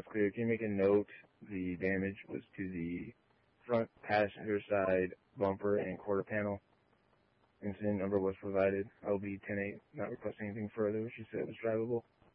clear. Can you make a note the damage was to the front passenger side bumper and quarter panel? Incident number was provided. LB 10-8, not requesting anything further. She said it was drivable.